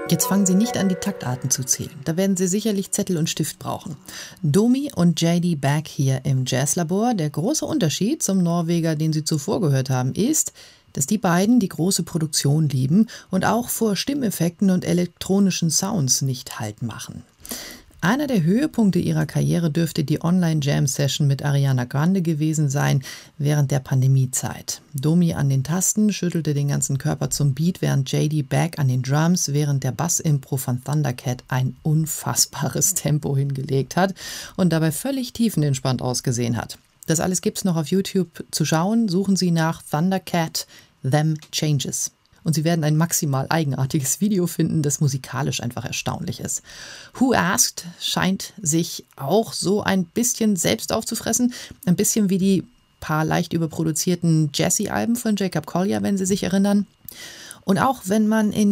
Jetzt fangen Sie nicht an, die Taktarten zu zählen. Da werden Sie sicherlich Zettel und Stift brauchen. Domi und JD Back hier im Jazzlabor. Der große Unterschied zum Norweger, den Sie zuvor gehört haben, ist, dass die beiden die große Produktion lieben und auch vor Stimmeffekten und elektronischen Sounds nicht Halt machen. Einer der Höhepunkte ihrer Karriere dürfte die Online-Jam-Session mit Ariana Grande gewesen sein während der Pandemiezeit. Domi an den Tasten schüttelte den ganzen Körper zum Beat, während JD Back an den Drums während der Bass-Impro von Thundercat ein unfassbares Tempo hingelegt hat und dabei völlig tiefenentspannt ausgesehen hat. Das alles gibt's noch auf YouTube zu schauen. Suchen Sie nach Thundercat Them Changes. Und Sie werden ein maximal eigenartiges Video finden, das musikalisch einfach erstaunlich ist. Who Asked scheint sich auch so ein bisschen selbst aufzufressen. Ein bisschen wie die paar leicht überproduzierten Jazzy-Alben von Jacob Collier, wenn Sie sich erinnern. Und auch wenn man in